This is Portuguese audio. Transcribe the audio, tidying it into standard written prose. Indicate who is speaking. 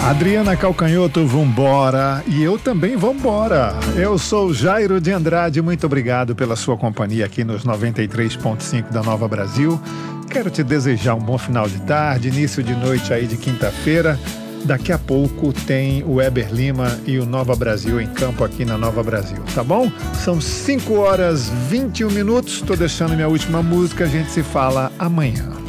Speaker 1: Adriana Calcanhoto, vambora. E eu também vambora. Eu sou Jairo de Andrade, muito obrigado pela sua companhia aqui nos 93.5 da Nova Brasil. Quero te desejar um bom final de tarde, início de noite aí de quinta-feira. Daqui a pouco tem o Weber Lima e o Nova Brasil em campo aqui na Nova Brasil, tá bom? São 5 horas 21 minutos, tô deixando minha última música, a gente se fala amanhã.